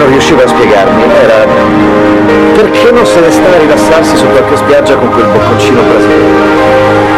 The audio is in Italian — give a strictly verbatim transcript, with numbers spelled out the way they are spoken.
non riuscivo a spiegarmi era perché non se ne sta a rilassarsi su qualche spiaggia con quel bocconcino brasiliano.